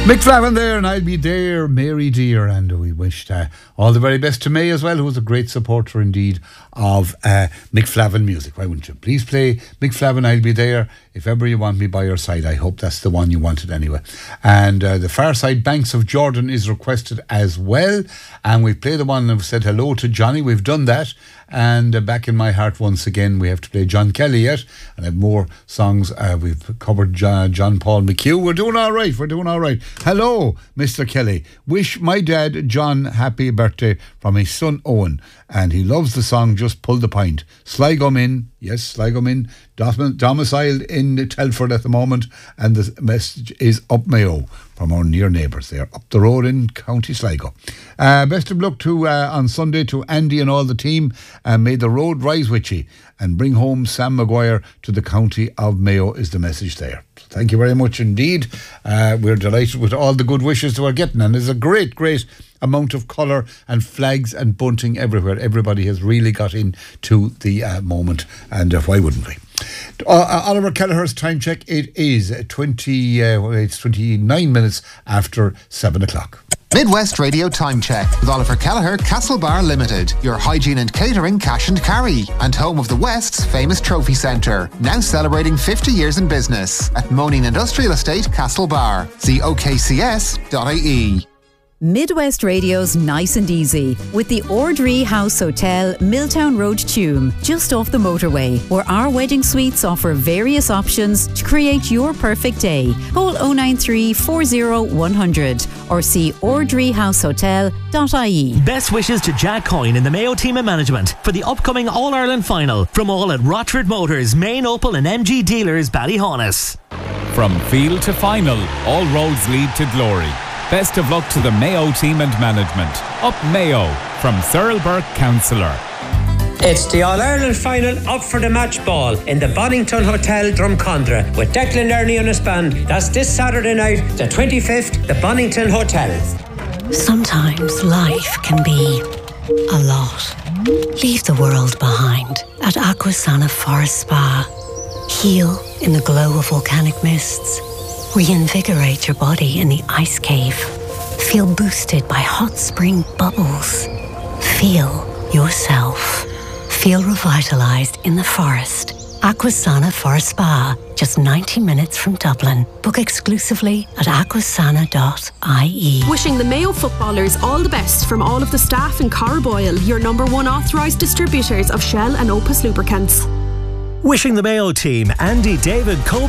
Mick Flavin there, and I'll be there, Mary dear, and we wished all the very best to May as well, who was a great supporter indeed of Mick Flavin music. Why wouldn't you? Please play Mick Flavin, I'll be there. If ever you want me by your side, I hope that's the one you wanted anyway. And the Far Side Banks of Jordan is requested as well. And we've played the one and said hello to Johnny. We've done that. And Back in My Heart once again. We have to play John Kelly yet. And I have more songs. We've covered John Paul McHugh. We're doing all right. Hello, Mr. Kelly. Wish my dad, John, happy birthday from his son, Owen. And he loves the song Just Pull the Pint. Sligo Min, yes, Sligo Min, domiciled in Telford at the moment, and the message is up Mayo from our near neighbours there, up the road in County Sligo. Best of luck to on Sunday to Andy and all the team, and may the road rise with you, and bring home Sam Maguire to the County of Mayo is the message there. So thank you very much indeed. We're delighted with all the good wishes that we're getting, and there's a great amount of colour and flags and bunting everywhere. Everybody has really got into the moment, and why wouldn't we? Oliver Kelleher's time check. It is 29 minutes after 7 o'clock. Midwest Radio Time Check with Oliver Kelleher, Castlebar Limited, your hygiene and catering cash and carry, and home of the West's famous trophy centre, now celebrating 50 years in business at Moaning Industrial Estate, Castlebar. See okcs.ie. Midwest Radio's Nice and Easy with the Ordree House Hotel, Milltown Road, Tuam, just off the motorway, where our wedding suites offer various options to create your perfect day. Call 093 40 100 or see ordreehousehotel.ie. Best wishes to Jack Coyne and the Mayo team and management for the upcoming All-Ireland final from all at Rochford Motors, Main Opel and MG dealers Ballyhonus. From field to final, all roads lead to glory. Best of luck to the Mayo team and management. Up Mayo from Cyril Burke, Councillor. It's the All-Ireland final up for the match ball in the Bonington Hotel, Drumcondra, with Declan Learney on his band. That's this Saturday night, the 25th, the Bonington Hotel. Sometimes life can be a lot. Leave the world behind at Aquasana Forest Spa. Heal in the glow of volcanic mists. Reinvigorate your body in the ice cave. Feel boosted by hot spring bubbles. Feel yourself. Feel revitalized in the forest. Aquasana Forest Spa, just 90 minutes from Dublin. Book exclusively at aquasana.ie. Wishing the Mayo footballers all the best from all of the staff in Carboyle, your #1 authorised distributors of Shell and Opus lubricants. Wishing the Mayo team, Andy, David, Cole